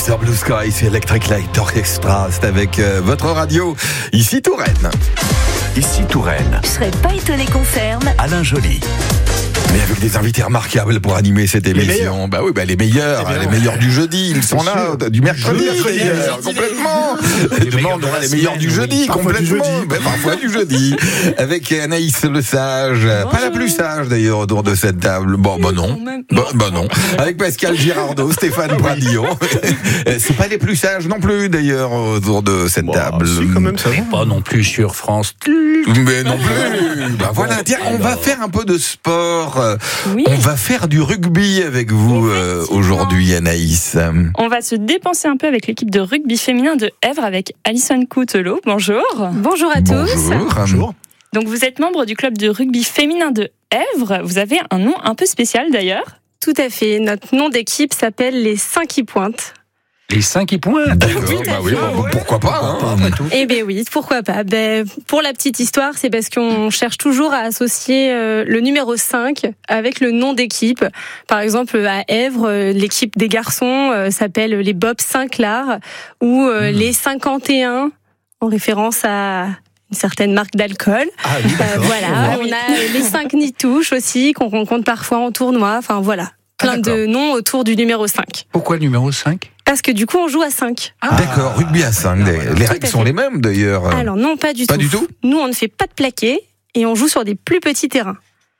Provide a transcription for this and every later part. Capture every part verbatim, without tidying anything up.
Sur Blue Sky, c'est Electric Light Orchestra, c'est avec euh, votre radio, ici Touraine. Ici Touraine. Je serais pas étonné qu'on ferme. Alain Joly. Mais avec des invités remarquables pour animer cette émission. Bah oui, bah les meilleurs, les meilleurs du jeudi, ils sont là, du mercredi, d'ailleurs, complètement. Et demande les meilleurs du jeudi, complètement. Bah, parfois du jeudi. Avec Anaïs Le Sage, pas la plus sage d'ailleurs autour de cette table. Bon, bah non. Bah, bah non. Avec Pascal Girardot, Stéphane Pradillon. C'est pas les plus sages non plus d'ailleurs autour de cette bon, table. Si, quand même, ça va. Pas non plus sur France. Mais non plus. Bah voilà, tiens, on va faire un peu de sport. Oui. On va faire du rugby avec vous euh, aujourd'hui, Anaïs. On va se dépenser un peu avec l'équipe de rugby féminin de Èvre avec Alison Coutelot. Bonjour. Bonjour à tous. Bonjour. Bonjour. Donc vous êtes membre du club de rugby féminin de Èvre. Vous avez un nom un peu spécial d'ailleurs. Tout à fait. Notre nom d'équipe s'appelle les cinq qui pointent. Les cinq qui pointent. D'accord, oui, bah oui, bah, ouais. Pourquoi pas, hein, après tout. Eh bien oui, pourquoi pas. Ben, pour la petite histoire, c'est parce qu'on cherche toujours à associer euh, le numéro cinq avec le nom d'équipe. Par exemple, à Èvre, euh, l'équipe des garçons euh, s'appelle les Bob Sinclair ou euh, mmh. les cinquante et un, en référence à une certaine marque d'alcool. Ah oui, euh, voilà, on a les cinq Nitouches aussi, qu'on rencontre parfois en tournoi. Enfin voilà, plein ah, de noms autour du numéro cinq. Pourquoi le numéro cinq ? Parce que du coup, on joue à cinq. Ah, d'accord, rugby à cinq. Ah, les règles sont les mêmes d'ailleurs. Alors non, pas du pas tout. du tout. Nous, on ne fait pas de plaqué et on joue sur des plus petits terrains.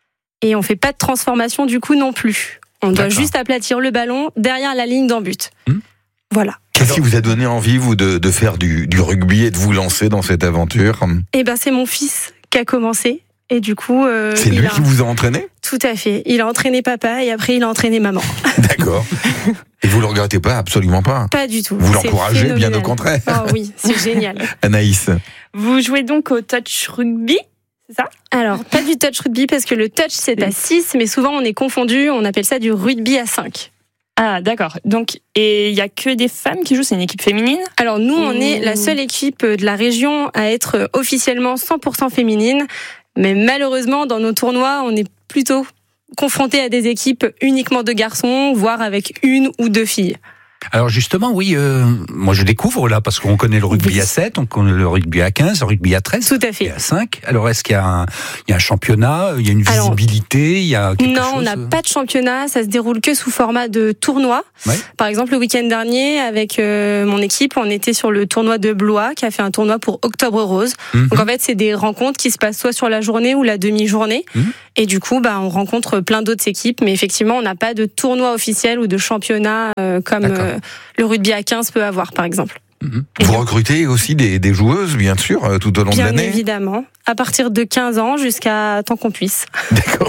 Et on ne fait pas de transformation du coup non plus. On doit juste aplatir le ballon derrière la ligne d'en but. Hum. Voilà. Qu'est-ce qui vous a donné envie, vous, de, de faire du, du rugby et de vous lancer dans cette aventure ? Eh ben, c'est mon fils qui a commencé. Et du coup, euh, c'est lui a... qui vous a entraîné ? Tout à fait. Il a entraîné papa et après il a entraîné maman. D'accord. Et vous le regrettez pas ? Absolument pas. Pas du tout. Vous l'encouragez, bien au contraire. Oh oui, c'est génial. Anaïs. Vous jouez donc au touch rugby ? C'est ça ? Alors, pas du touch rugby parce que le touch c'est à six, mais souvent on est confondu, on appelle ça du rugby à cinq. Ah, d'accord. Donc, et il y a que des femmes qui jouent, c'est une équipe féminine ? Alors nous, on est la seule équipe de la région à être officiellement cent pour cent féminine. Mais malheureusement, dans nos tournois, on est plutôt confronté à des équipes uniquement de garçons, voire avec une ou deux filles. Alors justement, oui, euh, moi je découvre là, parce qu'on connaît le rugby oui. à sept, on connaît le rugby à quinze, le rugby à treize, tout à fait. Et à cinq. Alors est-ce qu'il y a un, il y a un championnat, il y a une visibilité, Alors, il y a quelque non, chose... on n'a pas de championnat, ça se déroule que sous format de tournoi. Ouais. Par exemple, le week-end dernier, avec euh, mon équipe, on était sur le tournoi de Blois, qui a fait un tournoi pour Octobre Rose. Mm-hmm. Donc en fait, c'est des rencontres qui se passent soit sur la journée ou la demi-journée. Mm-hmm. Et du coup, bah, on rencontre plein d'autres équipes, mais effectivement, on n'a pas de tournoi officiel ou de championnat euh, comme euh, le rugby à quinze peut avoir, par exemple. Mmh. Vous recrutez aussi des, des joueuses, bien sûr, euh, tout au long bien de l'année ? Bien évidemment, à partir de quinze ans jusqu'à tant qu'on puisse. D'accord.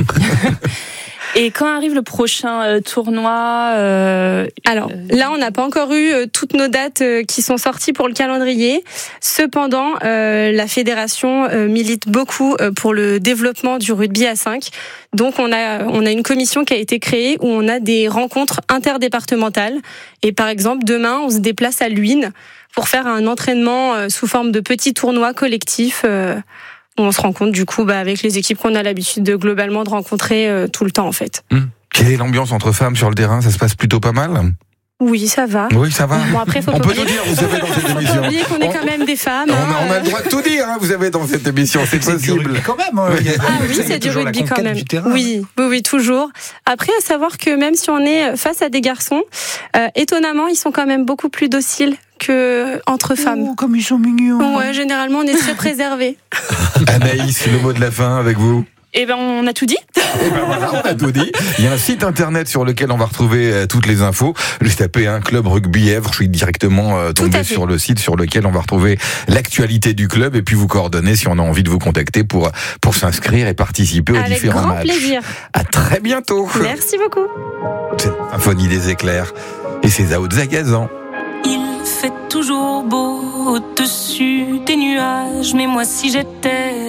Et quand arrive le prochain euh, tournoi euh, Alors là, on n'a pas encore eu euh, toutes nos dates euh, qui sont sorties pour le calendrier. Cependant, euh, la fédération euh, milite beaucoup euh, pour le développement du rugby à cinq. Donc on a on a une commission qui a été créée où on a des rencontres interdépartementales. Et par exemple, demain, on se déplace à Luynes pour faire un entraînement euh, sous forme de petits tournois collectifs. Euh, où on se rencontre du coup bah, avec les équipes qu'on a l'habitude de globalement de rencontrer euh, tout le temps en fait. Mmh. Quelle est l'ambiance entre femmes sur le terrain ? Ça se passe plutôt pas mal ? Oui, ça va. Oui, ça va. Bon, après, faut on pas peut oublier... tout dire, vous savez, dans cette émission. Faut pas oublier qu'on est quand même des femmes. On, hein. on a le droit de tout dire, hein, vous savez, dans cette émission, c'est, c'est possible. Quand même. Hein. Oui. Ah oui, c'est du rugby quand même. Terrain, oui, oui, oui, toujours. Après, à savoir que même si on est face à des garçons, euh, étonnamment, ils sont quand même beaucoup plus dociles que entre femmes. Oh, comme ils sont mignons. Ouais, généralement, on est très préservés. Anaïs, le mot de la fin avec vous. Eh ben, on a tout dit. Eh ben voilà, on a tout dit. Il y a un site internet sur lequel on va retrouver euh, toutes les infos. Juste taper un club rugby Èvre. Je suis directement euh, tombé sur le site sur lequel on va retrouver l'actualité du club et puis vous coordonner si on a envie de vous contacter pour pour s'inscrire et participer aux Avec différents grand matchs. Plaisir. À très bientôt. Merci beaucoup. C'est la symphonie des éclairs et c'est Zao Zagazan. Il fait toujours beau au-dessus des nuages, mais moi si j'étais